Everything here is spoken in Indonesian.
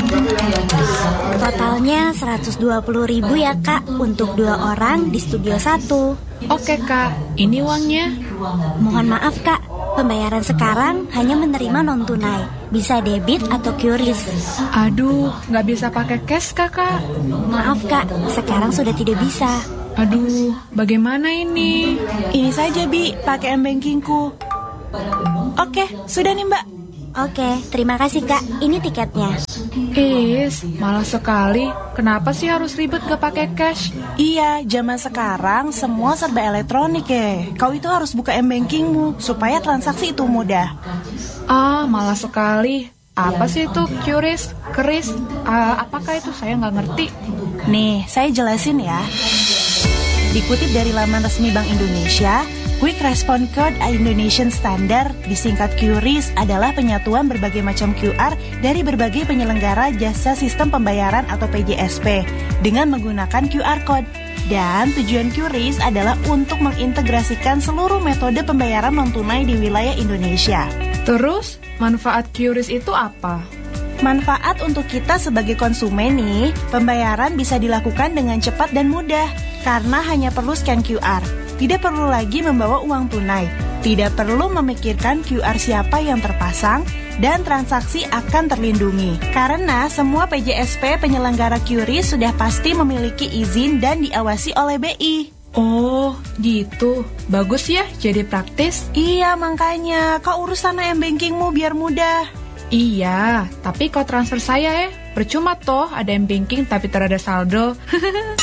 Totalnya 120.000 ya Kak, untuk 2 orang di studio 1. Oke Kak, ini uangnya. Mohon maaf Kak, pembayaran sekarang hanya menerima non-tunai. Bisa debit atau QRIS. Aduh, nggak bisa pakai cash Kakak. Maaf Kak, sekarang sudah tidak bisa. Aduh, bagaimana ini? Ini saja Bi, pakai m-bankingku. Oke, sudah nih Mbak. Oke, terima kasih Kak, ini tiketnya. Malah sekali. Kenapa sih harus ribet gak pakai cash? Iya, zaman sekarang semua serba elektronik ya. Kau itu harus buka m-bankingmu supaya transaksi itu mudah. Malah sekali. Apa sih itu QRIS, KRIS? Apakah itu? Saya nggak ngerti. Nih, saya jelasin ya. Dikutip dari laman resmi Bank Indonesia, Quick Response Code Indonesian Standard, disingkat QRIS, adalah penyatuan berbagai macam QR dari berbagai penyelenggara jasa sistem pembayaran atau PJSP dengan menggunakan QR Code. Dan tujuan QRIS adalah untuk mengintegrasikan seluruh metode pembayaran non-tunai di wilayah Indonesia. Terus, manfaat QRIS itu apa? Manfaat untuk kita sebagai konsumen nih, pembayaran bisa dilakukan dengan cepat dan mudah karena hanya perlu scan QR. Tidak perlu lagi membawa uang tunai, tidak perlu memikirkan QR siapa yang terpasang, dan transaksi akan terlindungi. Karena semua PJSP penyelenggara QRIS sudah pasti memiliki izin dan diawasi oleh BI. Oh, gitu. Bagus ya, jadi praktis. Iya, makanya kau urus sana m-bankingmu biar mudah. Iya, tapi kau transfer saya ya. Percuma toh ada m-banking tapi terada saldo.